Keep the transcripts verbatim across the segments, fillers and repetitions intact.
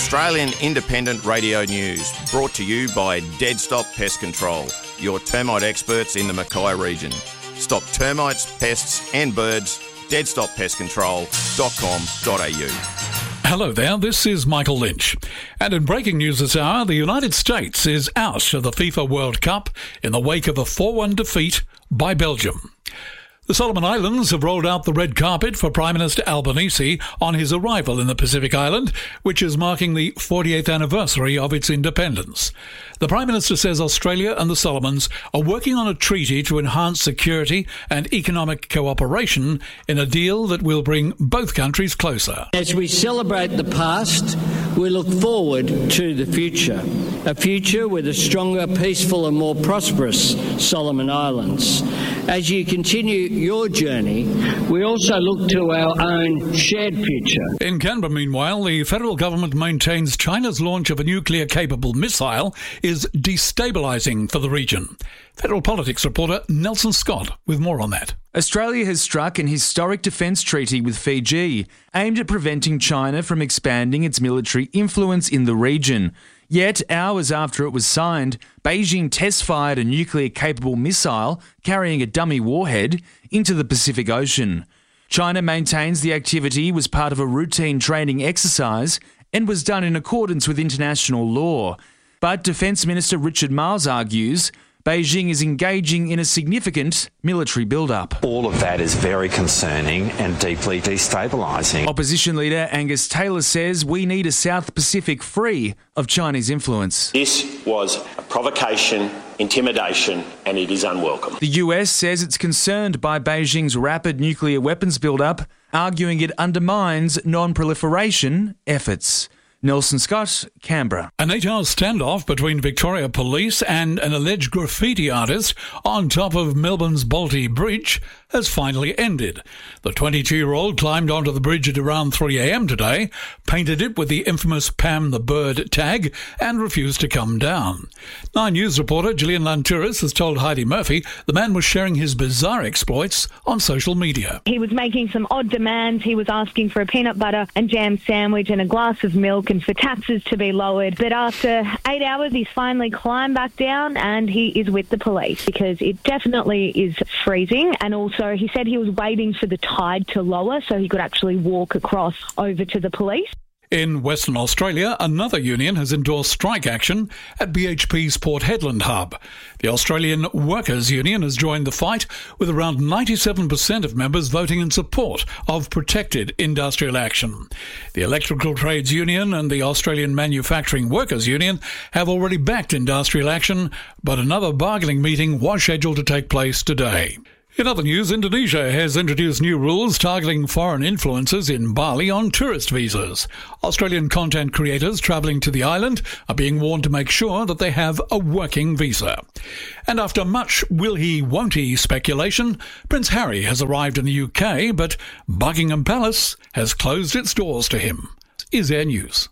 Australian Independent Radio News, brought to you by Dead Stop Pest Control, your termite experts in the Mackay region. Stop termites, pests and birds. dead stop pest control dot com dot a u. Hello there, this is Michael Lynch. And in breaking news this hour, the United States is out of the FIFA World Cup in the wake of a four one defeat by Belgium. The Solomon Islands have rolled out the red carpet for Prime Minister Albanese on his arrival in the Pacific Island, which is marking the forty-eighth anniversary of its independence. The Prime Minister says Australia and the Solomons are working on a treaty to enhance security and economic cooperation in a deal that will bring both countries closer. As we celebrate the past, we look forward to the future, a future with a stronger, peaceful and more prosperous Solomon Islands. As you continue your journey, we also look to our own shared future. In Canberra, meanwhile, the federal government maintains China's launch of a nuclear-capable missile is destabilising for the region. Federal Politics reporter Nelson Scott with more on that. Australia has struck an historic defence treaty with Fiji, aimed at preventing China from expanding its military influence in the region. Yet, hours after it was signed, Beijing test-fired a nuclear-capable missile carrying a dummy warhead into the Pacific Ocean. China maintains the activity was part of a routine training exercise and was done in accordance with international law. But Defence Minister Richard Marles argues Beijing is engaging in a significant military build-up. All of that is very concerning and deeply destabilising. Opposition leader Angus Taylor says we need a South Pacific free of Chinese influence. This was a provocation, intimidation, and it is unwelcome. The U S says it's concerned by Beijing's rapid nuclear weapons build-up, arguing it undermines non-proliferation efforts. Nelson Scott, Canberra. An eight-hour standoff between Victoria Police and an alleged graffiti artist on top of Melbourne's Bolte Bridge has finally ended. The twenty-two-year-old climbed onto the bridge at around three a.m. today, painted it with the infamous Pam the Bird tag, and refused to come down. Nine News reporter Gillian Lantouris has told Heidi Murphy the man was sharing his bizarre exploits on social media. He was making some odd demands. He was asking for a peanut butter and jam sandwich and a glass of milk and for taxes to be lowered. But after eight hours, he's finally climbed back down and he is with the police because it definitely is freezing. And also he said he was waiting for the tide to lower so he could actually walk across over to the police. In Western Australia, another union has endorsed strike action at B H P's Port Hedland hub. The Australian Workers' Union has joined the fight, with around ninety-seven percent of members voting in support of protected industrial action. The Electrical Trades Union and the Australian Manufacturing Workers' Union have already backed industrial action, but another bargaining meeting was scheduled to take place today. In other news, Indonesia has introduced new rules targeting foreign influencers in Bali on tourist visas. Australian content creators travelling to the island are being warned to make sure that they have a working visa. And after much will-he-won't-he speculation, Prince Harry has arrived in the U K, but Buckingham Palace has closed its doors to him. Is Air News.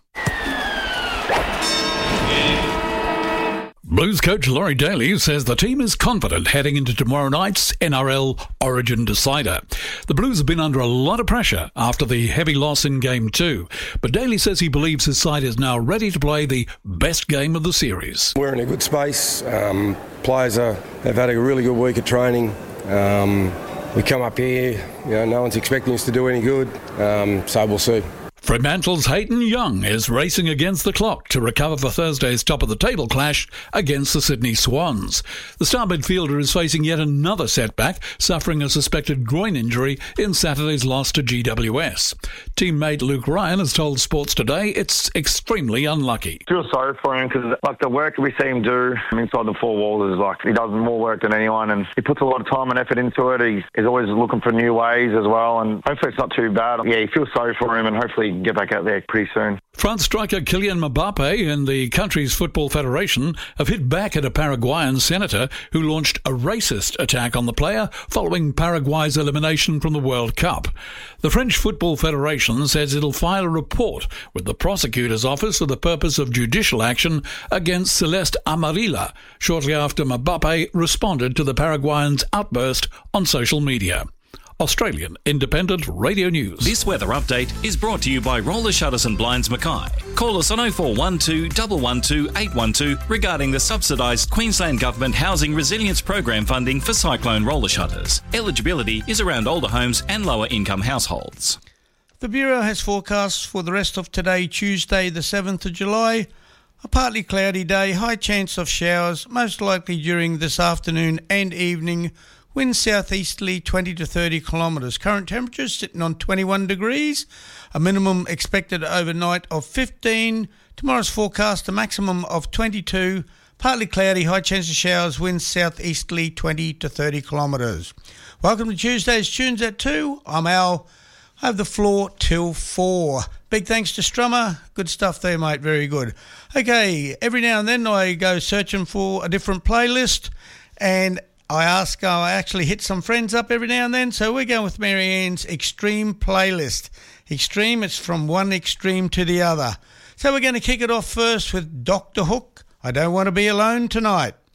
Blues coach Laurie Daly says the team is confident heading into tomorrow night's N R L Origin decider. The Blues have been under a lot of pressure after the heavy loss in Game two, but Daly says he believes his side is now ready to play the best game of the series. We're in a good space. Um, players are, have had a really good week of training. Um, we come up here, you know, no one's expecting us to do any good, um, so we'll see. Fremantle's Hayden Young is racing against the clock to recover for Thursday's top-of-the-table clash against the Sydney Swans. The star midfielder is facing yet another setback, suffering a suspected groin injury in Saturday's loss to G W S. Teammate Luke Ryan has told Sports Today it's extremely unlucky. I feel sorry for him because like the work we see him do inside the four walls is like he does more work than anyone and he puts a lot of time and effort into it. He's, he's always looking for new ways as well and hopefully it's not too bad. Yeah, you feel sorry for him and hopefully get back out there pretty soon. France striker Kylian Mbappe and the country's football federation have hit back at a Paraguayan senator who launched a racist attack on the player following Paraguay's elimination from the World Cup. The French Football Federation says it'll file a report with the prosecutor's office for the purpose of judicial action against Celeste Amarilla shortly after Mbappe responded to the Paraguayan's outburst on social media. Australian Independent Radio News. This weather update is brought to you by Roller Shutters and Blinds Mackay. Call us on oh four one two, one one two, eight one two regarding the subsidised Queensland Government Housing Resilience Program funding for cyclone roller shutters. Eligibility is around older homes and lower income households. The Bureau has forecasts for the rest of today, Tuesday the seventh of July. A partly cloudy day, high chance of showers, most likely during this afternoon and evening. Wind southeasterly twenty to thirty kilometres. Current temperatures sitting on twenty-one degrees. A minimum expected overnight of fifteen. Tomorrow's forecast a maximum of twenty-two. Partly cloudy, high chance of showers, winds southeasterly twenty to thirty kilometres. Welcome to Tuesday's Tunes at two. I'm Al. I have the floor till four. Big thanks to Strummer. Good stuff there, mate. Very good. Okay, every now and then I go searching for a different playlist, and I ask, uh, I actually hit some friends up every now and then, so we're going with Mary Ann's Extreme playlist. Extreme, it's from one extreme to the other. So we're going to kick it off first with Doctor Hook, I Don't Want to Be Alone Tonight.